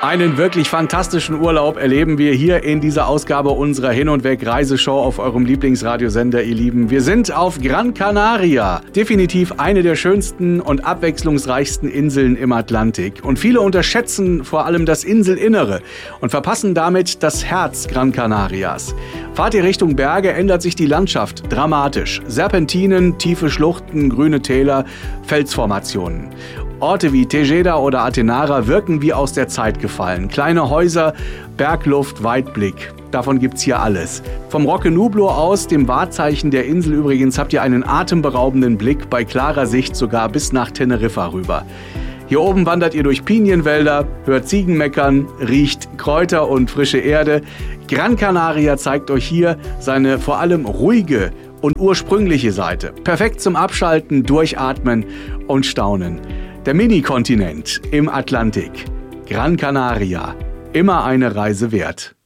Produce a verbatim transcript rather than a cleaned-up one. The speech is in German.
Einen wirklich fantastischen Urlaub erleben wir hier in dieser Ausgabe unserer Hin- und Weg-Reiseshow auf eurem Lieblingsradiosender, ihr Lieben. Wir sind auf Gran Canaria. Definitiv eine der schönsten und abwechslungsreichsten Inseln im Atlantik. Und viele unterschätzen vor allem das Inselinnere und verpassen damit das Herz Gran Canarias. Fahrt ihr Richtung Berge, ändert sich die Landschaft dramatisch. Serpentinen, tiefe Schluchten, grüne Täler, Felsformationen. Orte wie Tejeda oder Atenara wirken wie aus der Zeit gefallen. Kleine Häuser, Bergluft, Weitblick. Davon gibt's hier alles. Vom Roque Nublo aus, dem Wahrzeichen der Insel übrigens, habt ihr einen atemberaubenden Blick, bei klarer Sicht sogar bis nach Teneriffa rüber. Hier oben wandert ihr durch Pinienwälder, hört Ziegen meckern, riecht Kräuter und frische Erde. Gran Canaria zeigt euch hier seine vor allem ruhige und ursprüngliche Seite. Perfekt zum Abschalten, Durchatmen und Staunen. Der Mini-Kontinent im Atlantik. Gran Canaria. Immer eine Reise wert.